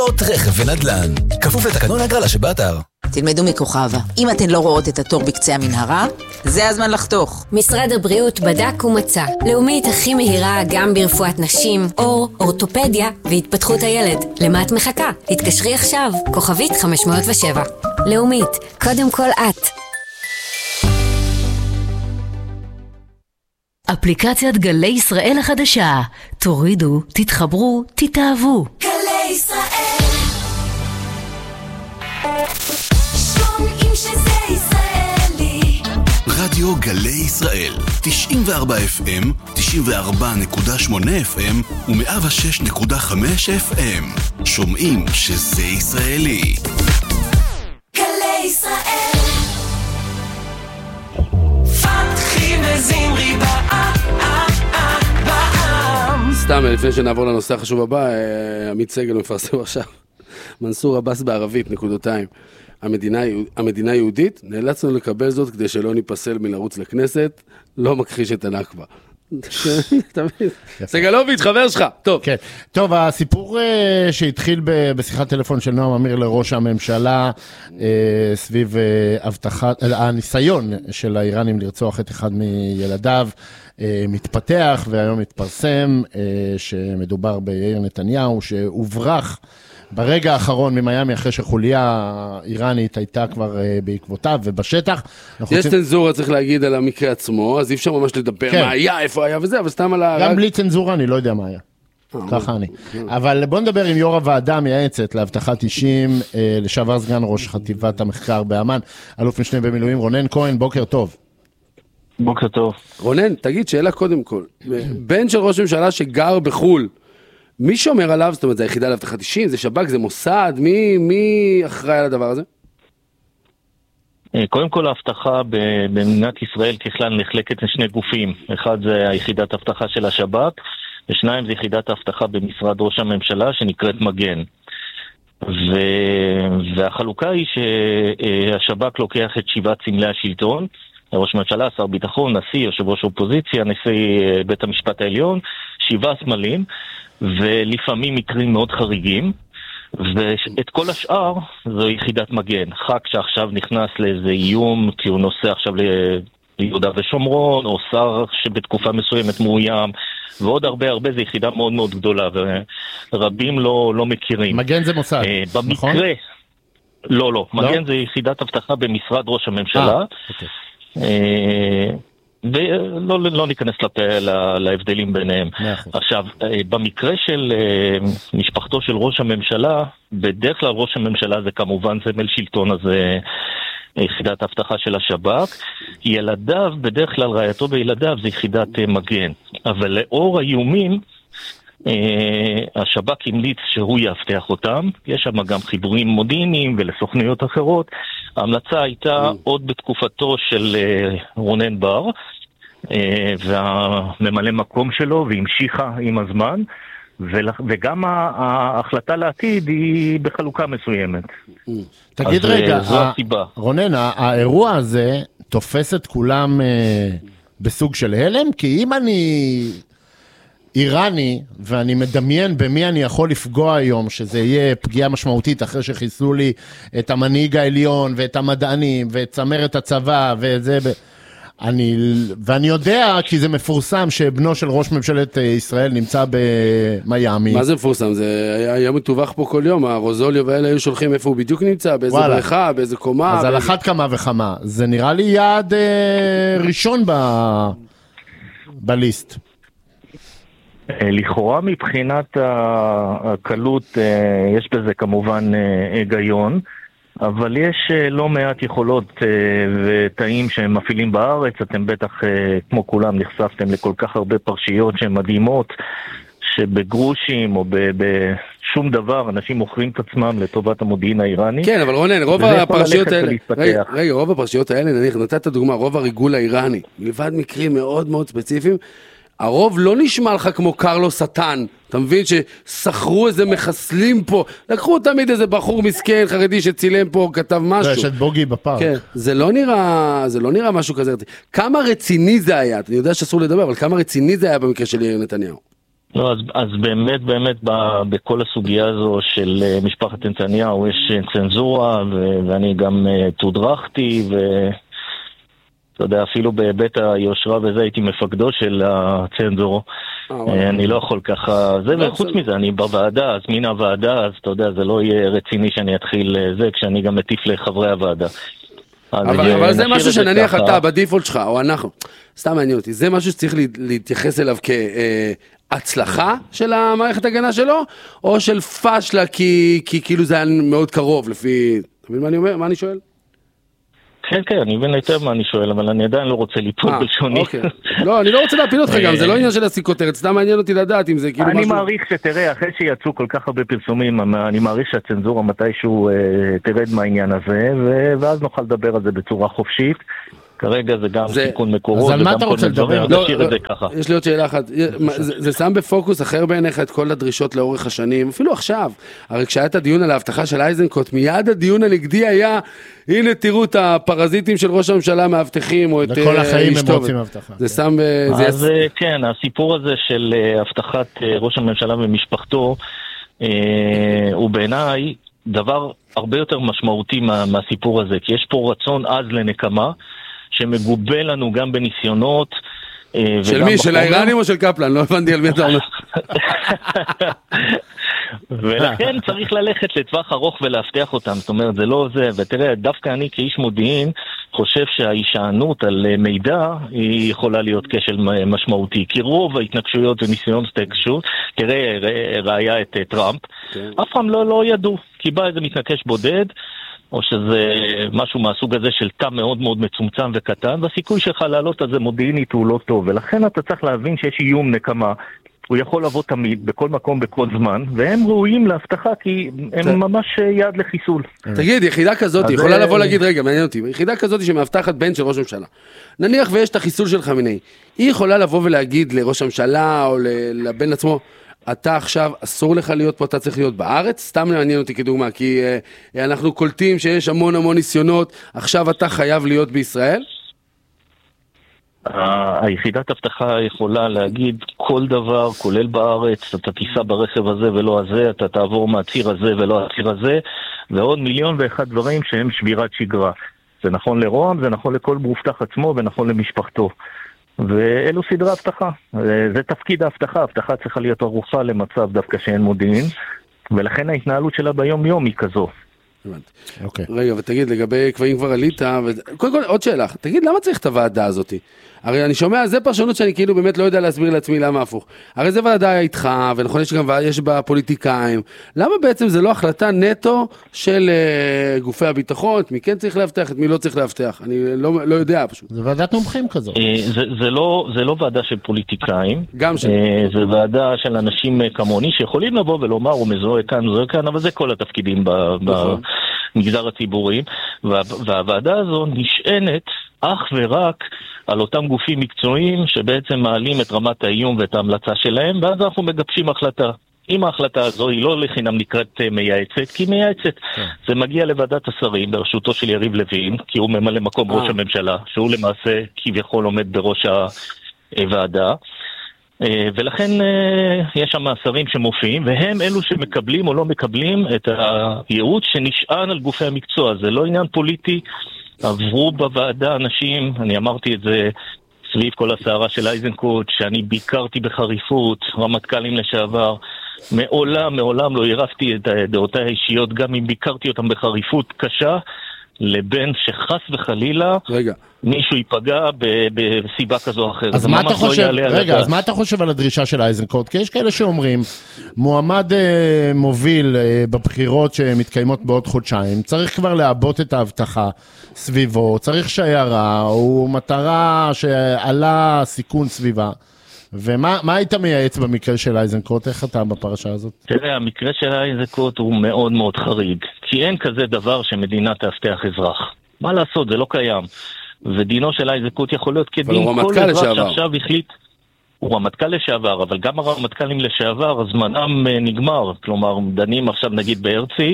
עוד רכב ונדל"ן, כפוף לתקנון ההגרלה שבאתר. תלמדו מכוכבה. אם אתן לא רואות את התור בקצה המנהרה, זה הזמן לחתוך. משרד הבריאות בדק ומצא. לאומית הכי מהירה גם ברפואת נשים, אור, אורתופדיה והתפתחות הילד. למה את מחכה? התקשרי עכשיו. כוכבית 507. לאומית, קודם כל את. אפליקציית גלי ישראל החדשה. תורידו, תתחברו, תתאהבו. גלי ישראל. שומעים שזה ישראלי. רדיו גלי ישראל, 94 FM, 94.8 FM ו106.5 FM. שומעים שזה ישראלי. גלי ישראל. פתחי וזמרי בעם. סתם, לפני שנעבור לנושא החשוב הבא, עמית סגל מפרסם עכשיו. מנסור עבאס בערבית, נקודותיים. המדינה יהודית, נאלצנו לקבל זאת כדי שלא ניפסל מלרוץ לכנסת, לא מכחיש את הנכבה. סגלוביץ', חבר שלך, טוב. כן. טוב, הסיפור שהתחיל בשיחת טלפון של נועם אמיר לראש הממשלה, סביב הניסיון של האיראנים לרצוח את אחד מילדיו, מתפתח, והיום מתפרסם שמדובר ביאיר נתניהו, שהוברח ברגע האחרון ממיימי אחרי שחוליה איראנית הייתה כבר בעקבותיו ובשטח. יש צנזורה, צריך להגיד על המקרה עצמו, אז אי אפשר ממש לדבר מה היה, איפה היה וזה, אבל סתם על גם בלי צנזורה אני לא יודע מה היה. ככה אני. אבל בוא נדבר עם יו"ר הוועדה המייעצת לאבטחת אישים, לשעבר סגן ראש חטיבת המחקר באמ"ן, אלוף משנה במילואים רונן כהן, בוקר טוב. בוקר טוב. רונן, תגיד שאלה קודם כל. בן של ראש ממשלה שגר בחול, מי שומר עליו? זאת אומרת, זה היחידה לאבטחת אישים, זה שב"כ, זה מוסד, מי אחראי על הדבר הזה? קודם כל, האבטחה במדינת ישראל ככלל נחלקת לשני גופים. אחד זה היחידת האבטחה של השב"כ, ושניים זה יחידת האבטחה במשרד ראש הממשלה שנקראת מגן. והחלוקה היא שהשב"כ לוקח את 7 סמלי השלטון, ראש ממשלה, שר ביטחון, נשיא, יושב ראש אופוזיציה, נשיא בית המשפט העליון, 7 סמלים, ולפעמים מקרים מאוד חריגים, ואת כל השאר זו יחידת מגן. ח"כ שעכשיו נכנס לאיזה איום, כי הוא נוסע עכשיו ליהודה ושומרון, או שר שבתקופה מסוימת מאוים, ועוד הרבה זה יחידה מאוד מאוד גדולה, ורבים לא מכירים. מגן זה מוסד, נכון? במקרה, לא, מגן זה יחידת אבטחה במשרד ראש הממשלה, אוקיי. ולא ניכנס להבדלים ביניהם. עכשיו, במקרה של משפחתו של ראש הממשלה, בדרך כלל ראש הממשלה זה כמובן סמל שלטון, אז יחידת האבטחה של השב"כ. ילדיו, בדרך כלל רעייתו וילדיו זה יחידת מגן. אבל לאור האיומים, השב"כ המליץ שהוא יאבטח אותם. יש שם גם חיבורים מודיעיניים ולסוכניות אחרות. ההמלצה הייתה עוד בתקופתו של רונן בר, והממלא מקום שלו, והמשיכה עם הזמן, וגם ההחלטה לעתיד היא בחלוקה מסוימת. תגיד רגע, רונן, האירוע הזה תופס את כולם בסוג של הלם? כי אם אני איראני, ואני מדמיין במי אני יכול לפגוע היום, שזה יהיה פגיעה משמעותית אחרי שחיסלו לי את המנהיג העליון, ואת המדענים, ואת צמרת הצבא, ואני יודע, כי זה מפורסם, שבנו של ראש ממשלת ישראל נמצא במיימי. מה זה מפורסם? זה היה מתווך פה כל יום, הרוזוליו והאלה היו שולחים איפה הוא בדיוק נמצא, באיזה בריכה, באיזה קומה. אז על אחת כמה וכמה. זה נראה לי יעד ראשון בליסט. לכאורה מבחינת הקלות יש בזה כמובן היגיון, אבל יש לא מעט יכולות ותאים שהם מפעילים בארץ. אתם בטח כמו כולם נחשפתם לכל כך הרבה פרשיות שהן מדהימות, שבגרושים או בשום דבר אנשים מוכרים את עצמם לטובת המודיעין האיראני. כן, אבל רונן, רוב הפרשיות האלה, רגע, רוב הפרשיות האלה, נניח, נתת דוגמה, רוב הריגול האיראני, מלבד מקרים מאוד מאוד ספציפיים, הרוב לא נשמע לך כמו קרלו סטן, אתה מבין שסחרו איזה מחסלים פה, לקחו תמיד איזה בחור מסכן חרדי שצילם פה, כתב משהו. יש את בוגי בפארק. כן, זה לא נראה משהו כזה. כמה רציני זה היה, אני יודע שאסור לדבר, אבל כמה רציני זה היה במקרה של יאיר נתניהו? לא, אז באמת בכל הסוגיה הזו של משפחת נתניהו יש צנזורה, ואני גם תודרכתי, אתה יודע, אפילו בבית היושרה וזה הייתי מפקדו של הצנזור. אני לא יכול ככה, וחוץ מזה, אני בוועדה, אז מן הוועדה, אז אתה יודע, זה לא יהיה רציני שאני אתחיל זה, כשאני גם מטיף לחברי הוועדה. אבל זה משהו שנניח אתה בדיפולט שלך, או אנחנו, סתם מעניין אותי, זה משהו שצריך להתייחס אליו כהצלחה של המערכת הגנה שלו, או של פשלה, כי כאילו זה היה מאוד קרוב, לפי, אתה מבין מה אני אומר? מה אני שואל? כן, אני מבין היטב מה אני שואל, אבל אני עדיין לא רוצה ליפול בלשוני. לא, אני לא רוצה להפיל אותך גם, זה לא עניין של להשיג כותרת, סתם מעניין אותי לדעת אם זה כאילו משהו... אני מעריך שתראה, אחרי שיצאו כל כך הרבה פרסומים, אני מעריך שהצנזורה מתישהו תרד מהעניין הזה, ואז נוכל לדבר על זה בצורה חופשית. כרגע זה גם סיכון מקורות. אז על מה אתה רוצה לדבר? יש לי עוד שאלה אחת. זה שם בפוקוס אחר בעיניך את כל הדרישות לאורך השנים, אפילו עכשיו. הרי כשהיה את הדיון על ההבטחה של אייזנקוט, מיד הדיון הנגדי היה, הנה תראו את הפרזיטים של ראש הממשלה מאבטחים, או את לכל החיים הם רוצים הבטחה. זה שם... אז כן, הסיפור הזה של הבטחת ראש הממשלה ומשפחתו, הוא בעיניי דבר הרבה יותר משמעותי מהסיפור הזה, כי יש פה רצון עז לנקמה, שמגובה לנו גם בניסיונות. של מי? של האיראנים או של קפלן? לא הבנתי על מי אתה אומר. ולכן צריך ללכת לטווח ארוך ולהבטיח אותם. זאת אומרת, זה לא זה. ותראה, דווקא אני כאיש מודיעין חושב שההישענות על מידע היא יכולה להיות כשל משמעותי. כי רוב ההתנגשויות וניסיון סטגשות, תראה, ראיה את טראמפ, אף פעם לא ידעו. כי בא איזה מתנקש בודד, או שזה משהו מהסוג הזה של תא מאוד מאוד מצומצם וקטן, והסיכוי שלך לעלות על זה מודיעינית הוא לא טוב, ולכן אתה צריך להבין שיש איום נקמה, הוא יכול לבוא תמיד, בכל מקום, בכל זמן, והם ראויים להבטחה, כי הם ממש יעד לחיסול. תגיד, יחידה כזאת, יכולה לבוא להגיד, רגע, מעניין אותי, יחידה כזאת שמאבטחת בן של ראש הממשלה, נניח ויש את החיסול של חמיני, היא יכולה לבוא ולהגיד לראש הממשלה, או לבן עצמו, אתה עכשיו אסור לך להיות פה, אתה צריך להיות בארץ, סתם מעניין אותי כדוגמה, כי אנחנו קולטים שיש המון ניסיונות, עכשיו אתה חייב להיות בישראל? היחידת הבטחה יכולה להגיד כל דבר, כולל בארץ, אתה תיסע ברכב הזה ולא הזה, אתה תעבור מהציר הזה ולא הציר הזה, ועוד 1,001,000 דברים שהם שבירת שגרה. זה נכון לרועם, זה נכון לכל מאובטח עצמו ונכון למשפחתו. ואלו סדרי הבטחה. זה תפקיד ההבטחה. ההבטחה צריכה להיות ערוכה למצב דווקא שאין מודיעין, ולכן ההתנהלות שלה ביום יום היא כזו. רגע, ותגיד, לגבי כבר אם כבר עלית, קודם כל עוד שאלה, תגיד, למה צריך את הוועדה הזאת? הרי אני שומע, זה פרשנות שאני כאילו באמת לא יודע להסביר לעצמי למה הפוך. הרי זה ועדה איתך, ונכון יש בה פוליטיקאים. למה בעצם זה לא החלטה נטו של גופי הביטחון, את מי כן צריך להבטח, את מי לא צריך להבטח? אני לא יודע פשוט. זה ועדת מומחים כזאת. זה לא ועדה של פוליטיקאים. גם של... זה ועדה של אנשים כמוני, שיכולים לבוא ולומר, הוא מזוהה כאן, אבל זה כל התפקידים במגזר הציבורי. והוועדה הזו נשענת אך ורק על אותם גופים מקצועיים שבעצם מעלים את רמת האיום ואת ההמלצה שלהם, ואז אנחנו מגבשים החלטה. אם ההחלטה הזו היא לא לחינם נקראת מייעצת, כי מייעצת זה מגיע לוועדת השרים בראשותו של יריב לוין, כי הוא ממלא מקום ראש הממשלה, שהוא למעשה כביכול עומד בראש הוועדה, ולכן יש שם שרים שמופיעים, והם אלו שמקבלים או לא מקבלים את הייעוץ שנשען על גופי המקצוע. זה לא עניין פוליטי, עברו בוועדה אנשים, אני אמרתי את זה סביב כל הסערה של אייזנקוט, שאני ביקרתי בחריפות, רמטכ"לים לשעבר, מעולם לא עירבתי את דעותיי האישיות, גם אם ביקרתי אותם בחריפות קשה, לבין שחס וחלילה מישהו ייפגע בסיבה כזו או אחרת. אז מה אתה חושב על הדרישה של אייזנקוט? כי יש כאלה שאומרים, מועמד מוביל בבחירות שמתקיימות בעוד חודשיים, צריך כבר לעבות את ההבטחה סביבו, צריך שיירה, הוא מטרה שעלה סיכון סביבה. ומה היית מייעץ במקרה של אייזנקוט? איך אתה בפרשה הזאת? תראה, המקרה של אייזנקוט הוא מאוד מאוד חריג, כי אין כזה דבר שמדינה תאבטח אזרח. מה לעשות? זה לא קיים. ודינו של אייזנקוט יכול להיות כדין כל אזרח שעכשיו החליט. הוא רמטכ"ל לשעבר, אבל גם הרמטכ"לים לשעבר, זמנם נגמר. כלומר, דנים עכשיו נגיד בארצי,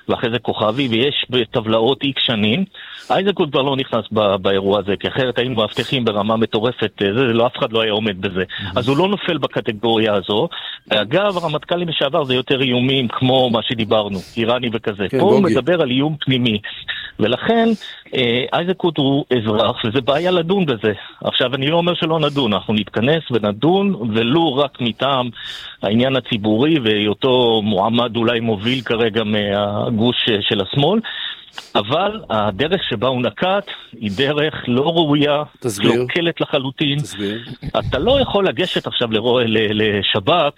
ואחרי זה כוכבי, ויש בטבלאות איקס שנים. איזנקוט כבר לא נכנס באירוע הזה, כי אחרת היינו מאבטחים ברמה מטורפת, אף אחד לא היה עומד בזה. אז הוא לא נופל בקטגוריה הזו. אגב, הרמטכ"לים לשעבר זה יותר איומים כמו מה שדיברנו, איראני וכזה. פה הוא מדבר על איום פנימי. ולכן, איזנקוט הוא אזרח, וזה בעיה לדון בזה. עכשיו, אני לא אומר שלא נדון, אנחנו נתכנס ונדון, ולו רק מטעם העניין הציבורי, ואותו מועמד אולי מוביל כרגע מהגוש של השמאל, אבל הדרך שבה הוא נקט היא דרך לא ראויה, קלוקלת לחלוטין. אתה לא יכול לגשת עכשיו לשב"כ,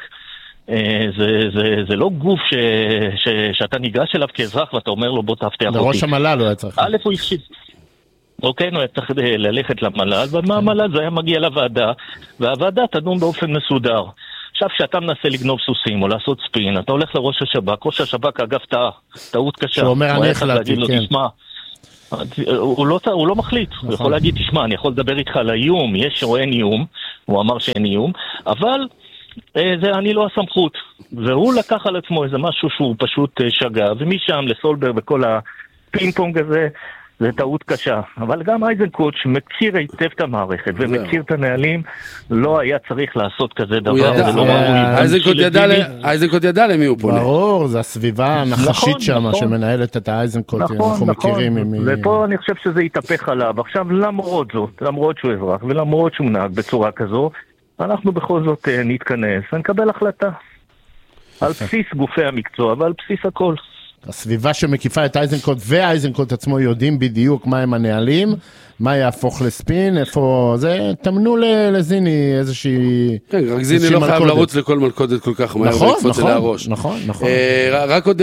זה לא גוף שאתה ניגש אליו כאזרח ואתה אומר לו בוא תאבטח אותי. לראש המל"ל לא היה צריך. א' הוא הפשיט. אוקיי, הוא היה צריך ללכת למל"ל, ומהמל"ל זה היה מגיע לוועדה, והוועדה תדון באופן מסודר. עכשיו שאתה מנסה לגנוב סוסים או לעשות ספין, אתה הולך לראש השב"כ, ראש השב"כ אגב טעות קשה. שהוא אומר אני החלטתי, כן. הוא לא מחליט, הוא יכול להגיד, תשמע, אני יכול לדבר איתך על האיום, יש או אין איום, הוא אמר שאין איום, אבל אני לא הסמכות, והוא לקח על עצמו איזה משהו שהוא פשוט שגה, ומשם לסולברג וכל הפינג פונג הזה, זה טעות קשה, אבל גם איזנקוט שמכיר היטב את המערכת ומכיר את הנהלים, לא היה צריך לעשות כזה דבר. איזנקוט ידע למי הוא פונה. ברור, זה הסביבה הנחשית שם שמנהלת את האיזנקוט, אנחנו מכירים. ופה אני חושב שזה יתהפך עליו. עכשיו למרות זאת, למרות שהוא אזרח ולמרות שהוא נהג בצורה כזו, אנחנו בכל זאת נתכנס ונקבל החלטה על בסיס גופי המקצוע ועל בסיס הכל. הסביבה שמקיפה את איזנקוט והאיזנקוט עצמו יודעים בדיוק מה הם הנהלים, מה יהפוך לספין, איפה זה, תמנו לזיני איזושהי... כן, רק זיני לא חייב לרוץ לכל מלכודת כל כך מהר ולקפוץ אליה הראש. נכון. רק עוד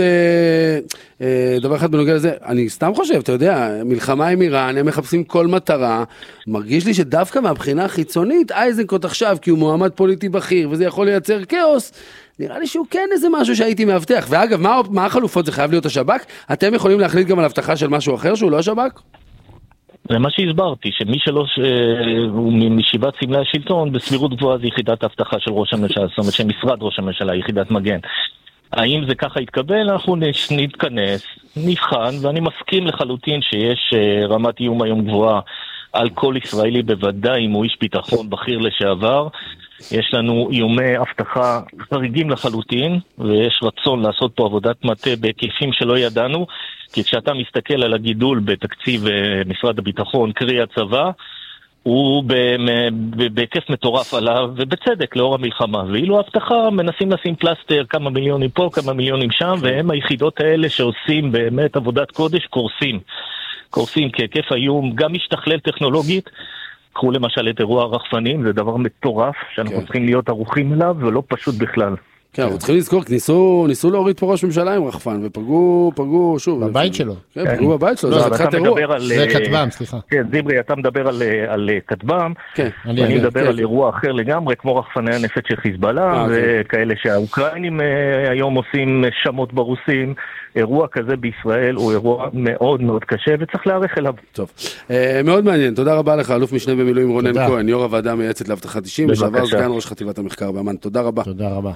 דבר אחד בנוגע לזה, אני סתם חושב, אתה יודע, מלחמה עם איראן, הם מחפשים כל מטרה, מרגיש לי שדווקא מהבחינה החיצונית, איזנקוט עכשיו, כי הוא מועמד פוליטי בכיר, וזה יכול לייצר כאוס, נראה לי שהוא כן איזה משהו שהייתי מאבטח. ואגב, מה החלופות? זה חייב להיות השב"כ? אתם יכולים להחליט גם על הבטחה של משהו אחר שהוא לא השב"כ? זה מה שהסברתי, שמי שלא הוא מישיבת סמלי השלטון, בסבירות גבוהה זה יחידת ההבטחה של ראש הממשלה, זאת אומרת שמשרד ראש הממשלה, יחידת מגן. האם זה ככה יתקבל? אנחנו נתכנס, נבחן, ואני מסכים לחלוטין שיש רמת איום היום גבוהה על כל ישראלי, בוודאי אם הוא איש ביטחון בכיר לשעבר. יש לנו איומי הבטחה חריגים לחלוטין, ויש רצון לעשות פה עבודת מטה בהיקפים שלא ידענו, כי כשאתה מסתכל על הגידול בתקציב משרד הביטחון, קרי הצבא, הוא בהיקף מטורף עליו, ובצדק לאור המלחמה. ואילו ההבטחה מנסים לשים פלסטר, כמה מיליונים פה, כמה מיליונים שם, והם היחידות האלה שעושים באמת עבודת קודש, קורסים כהיקף האיום, גם משתכלל טכנולוגית, קחו למשל את אירוע הרחפנים, זה דבר מטורף שאנחנו צריכים להיות ערוכים אליו, ולא פשוט בכלל. כן, אנחנו צריכים לזכור, ניסו להוריד פה ראש ממשלה עם רחפן, ופגעו שוב. בבית שלו. כן, פגעו בבית שלו, זה חתיכת אירוע. זה כתבם, סליחה. כן, זיברי, אתה מדבר על כתבם, ואני מדבר על אירוע אחר לגמרי, כמו רחפני הנפץ של חיזבאללה, וכאלה שהאוקראינים היום עושים שמות ברוסים. אירוע כזה בישראל הוא אירוע מאוד מאוד קשה, וצריך להערך אליו. טוב, מאוד מעניין. תודה רבה לך, אלוף משנה במילואים רונן כהן, יו"ר הוועדה המייעצת לאבטחת אישים, לשעבר סגן ראש חטיבת המחקר באמ"ן. תודה רבה. תודה רבה.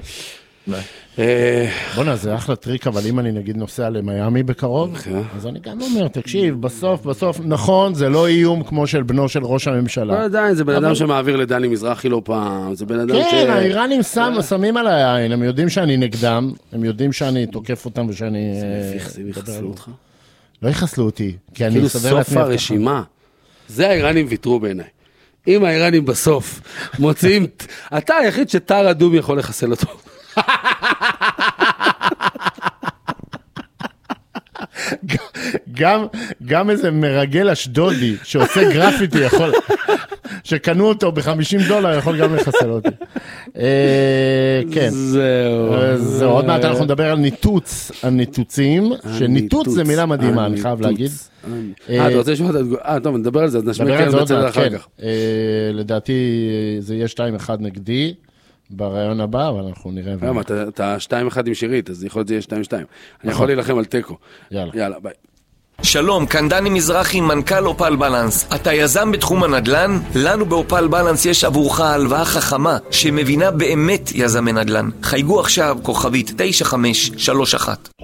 בוא'נה, זה אחלה טריק, אבל אם אני נגיד נוסע למיימי בקרוב, אז אני גם אומר, תקשיב, בסוף, נכון, זה לא איום כמו של בנו של ראש הממשלה. לא עדיין, זה בן אדם שמעביר לדני מזרחי לא פעם, זה בן אדם ש... כן, האיראנים שמים על העין, הם יודעים שאני נגדם, הם יודעים שאני תוקף אותם ושאני... זה יחסלו אותך? לא יחסלו אותי, כי אני... כאילו סוף הרשימה, זה האיראנים ויתרו בעיניי. אם האיראנים בסוף מוציאים... אתה היחיד שטר אדום יכול לחסל אותו. גם איזה מרגל אשדודי שעושה גרפיטי יכול, שקנו אותו $50 יכול גם לחסל אותי. כן. זהו. עוד מעט אנחנו נדבר על ניתוץ, על ניתוצים, שניתוץ זה מילה מדהימה, אני חייב להגיד. אתה רוצה לשמוע את התגובה? טוב, נדבר על זה, אז נשמע כן בצד אחר כך. לדעתי זה יהיה 2-1 נגדי. ברעיון הבא, אבל אנחנו נראה. אתה 2-1 עם שירית, אז יכול להיות זה יהיה 2-2. אני יכול להילחם על טקו. יאללה, ביי. שלום, כאן דני מזרחי, מנכ"ל אופל בלנס. אתה יזם בתחום הנדל"ן? לנו באופל בלנס יש עבורך הלוואה חכמה שמבינה באמת יזמי נדל"ן. חייגו עכשיו כוכבית 9531.